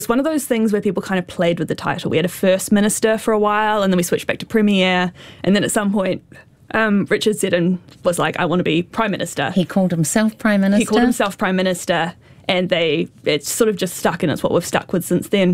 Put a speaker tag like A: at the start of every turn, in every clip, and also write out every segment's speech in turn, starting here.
A: It's one of those things where people kind of played with the title. We had a First Minister for a while, and then we switched back to Premier, and then at some point Richard Seddon was like, I want to be Prime Minister.
B: He called himself Prime Minister?
A: He called himself Prime Minister, and it's sort of just stuck, and it's what we've stuck with since then.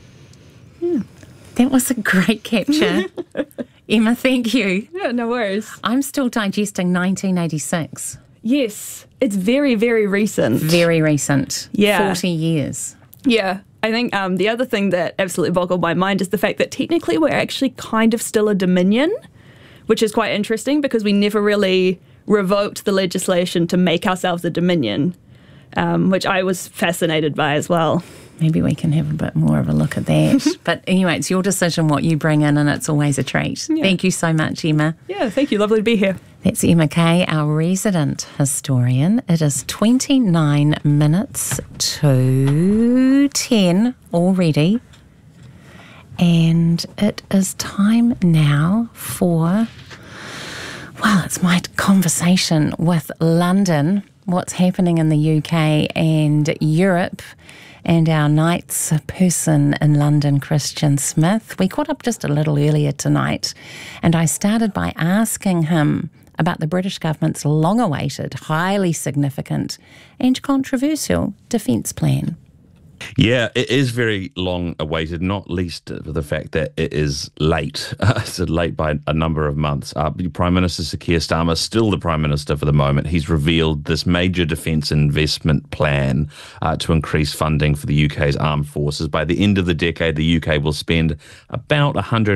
B: That was a great capture. Emma, thank you.
A: Yeah, no worries.
B: I'm still digesting 1986.
A: Yes, it's very, very recent.
B: Very recent.
A: Yeah.
B: 40 years.
A: Yeah. I think the other thing that absolutely boggled my mind is the fact that technically we're actually kind of still a dominion, which is quite interesting because we never really revoked the legislation to make ourselves a dominion, which I was fascinated by as well.
B: Maybe we can have a bit more of a look at that. But anyway, it's your decision what you bring in, and it's always a treat. Yeah. Thank you so much, Emma.
A: Yeah, thank you. Lovely to be here.
B: That's Emma Kay, our resident historian. It is 29 minutes to 10 already. And it is time now for, well, it's my conversation with London, what's happening in the UK and Europe, and our night's person in London, Christian Smith. We caught up just a little earlier tonight, and I started by asking him about the British government's long-awaited, highly significant and controversial defence plan.
C: Yeah, it is very long awaited, not least for the fact that it is late. It's late by a number of months. Prime Minister Sir Keir Starmer, still the Prime Minister for the moment, he's revealed this major defence investment plan to increase funding for the UK's armed forces. By the end of the decade, the UK will spend about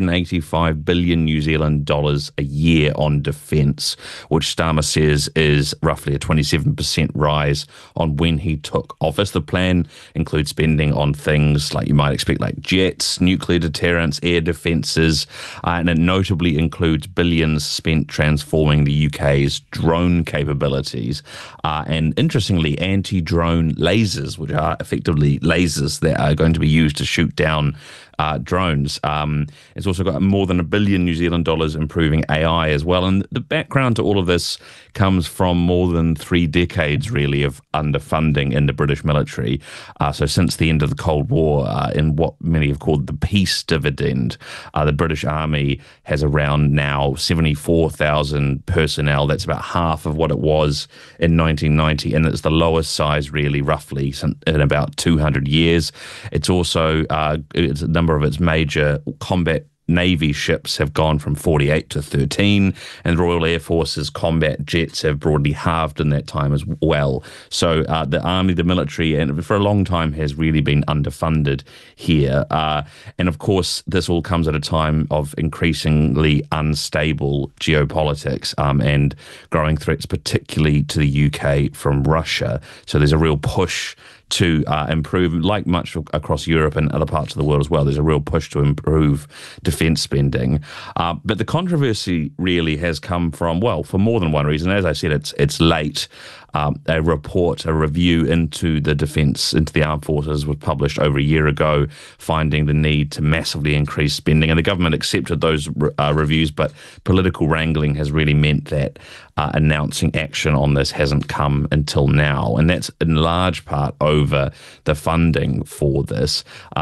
C: 185 billion New Zealand dollars a year on defence, which Starmer says is roughly a 27% rise on when he took office. The plan includes spending on things like you might expect, like jets, nuclear deterrence, air defences, and it notably includes billions spent transforming the UK's drone capabilities. And interestingly, anti-drone lasers, which are effectively lasers that are going to be used to shoot down drones. It's also got more than $1 billion New Zealand dollars improving AI as well. And the background to all of this comes from more than 3 decades, really, of underfunding in the British military. So since the end of the Cold War, in what many have called the peace dividend, the British Army has around now 74,000 personnel. That's about half of what it was in 1990, and it's the lowest size, really, roughly, in about 200 years. It's also it's a number of its major combat Navy ships have gone from 48 to 13, and the Royal Air Force's combat jets have broadly halved in that time as well. So the army, the military, and for a long time has really been underfunded here. And of course, this all comes at a time of increasingly unstable geopolitics and growing threats, particularly to the UK from Russia. So there's a real push to improve, like much across Europe and other parts of the world as well. There's a real push to improve defence spending. But the controversy really has come from, well, for more than one reason. As I said, it's late. A review into the defence, into the armed forces was published over a year ago, finding the need to massively increase spending. And the government accepted those reviews, but political wrangling has really meant that announcing action on this hasn't come until now. And that's in large part over the funding for this.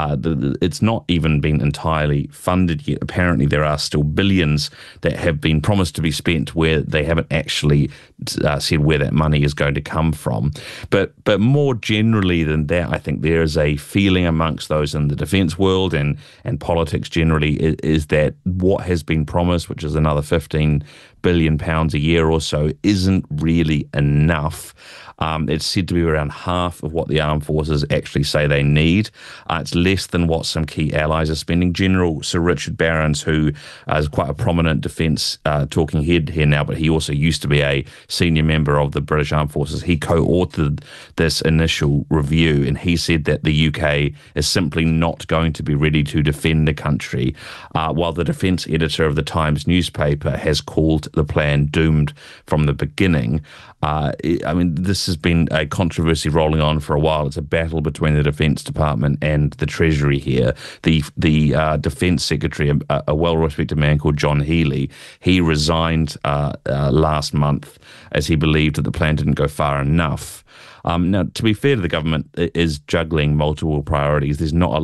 C: It's not even been entirely funded yet. Apparently there are still billions that have been promised to be spent where they haven't actually said where that money is going to come from. But more generally than that, I think there is a feeling amongst those in the defence world and politics generally is that what has been promised, which is another £15 billion a year or so, isn't really enough. It's said to be around half of what the armed forces actually say they need. It's less than what some key allies are spending. General Sir Richard Barrons, who is quite a prominent defence talking head here now, but he also used to be a senior member of the British Armed Forces, he co-authored this initial review, and he said that the UK is simply not going to be ready to defend the country, while the defence editor of the Times newspaper has called the plan doomed from the beginning. I mean, this this has been a controversy rolling on for a while. It's a battle between the Defence Department and the Treasury here. The Defence Secretary, a well-respected man called John Healey, he resigned last month as he believed that the plan didn't go far enough. Now, to be fair to the government, it is juggling multiple priorities. There's not a